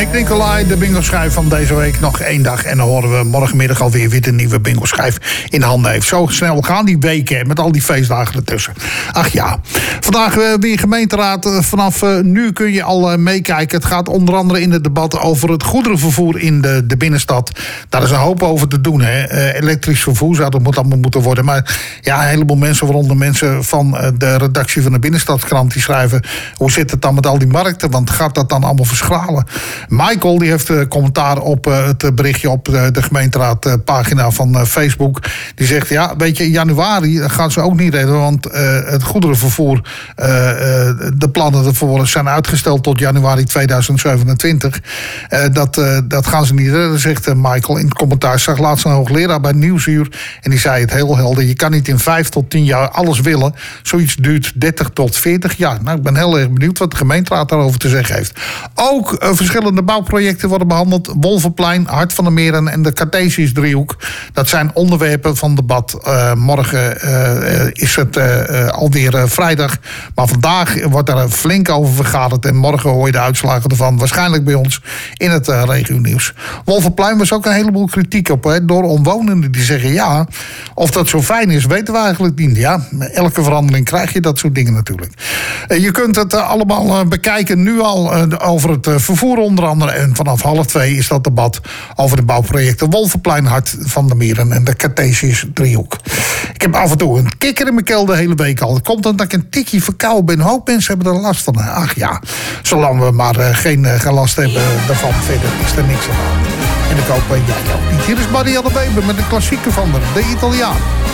Nicolai, de bingo-schijf van deze week. Nog 1 dag en dan horen we morgenmiddag alweer wie de nieuwe bingo-schijf in handen heeft. Zo snel gaan die weken met al die feestdagen ertussen. Ach ja, vandaag weer gemeenteraad. Vanaf nu kun je al meekijken. Het gaat onder andere in het debat over het goederenvervoer in de binnenstad. Daar is een hoop over te doen. Hè. Elektrisch vervoer zou dat allemaal moeten worden. Maar ja, een heleboel mensen, waaronder mensen van de redactie van de Binnenstadskrant, die schrijven: hoe zit het dan met al die markten? Want gaat dat dan allemaal verschralen? Michael die heeft commentaar op het berichtje op de gemeenteraadpagina van Facebook. Die zegt, ja, weet je, in januari gaan ze ook niet redden, want het goederenvervoer, de plannen ervoor zijn uitgesteld tot januari 2027. Dat gaan ze niet redden, zegt Michael in het commentaar. Ik zag laatst een hoogleraar bij Nieuwsuur en die zei het heel helder: je kan niet in 5 tot 10 jaar alles willen. Zoiets duurt 30 tot 40 jaar. Nou, ik ben heel erg benieuwd wat de gemeenteraad daarover te zeggen heeft. Ook verschillende bouwprojecten worden behandeld. Wolvenplein, Hart van de Meren en de Cartesius-driehoek. Dat zijn onderwerpen van debat. Morgen is het alweer vrijdag. Maar vandaag wordt er flink over vergaderd. En morgen hoor je de uitslagen ervan. Waarschijnlijk bij ons in het regionieuws. Wolvenplein was ook een heleboel kritiek op. Hè, door omwonenden die zeggen, ja, of dat zo fijn is, weten we eigenlijk niet. Ja, elke verandering krijg je dat soort dingen natuurlijk. Je kunt het allemaal bekijken nu al over het vervoer onder andere. En vanaf 1:30 is dat debat over de bouwprojecten Wolvenplein, Hart van de Meren en de Cartesius-driehoek. Ik heb af en toe een kikker in mijn keel de hele week al. Het komt omdat ik een tikje verkouden ben. Een hoop mensen hebben er last van. Ach ja, zolang we maar geen last hebben daarvan, verder is er niks aan. En ik hoop jij ook niet. Hier is Marianne Weber met een klassieker van de Italiaan.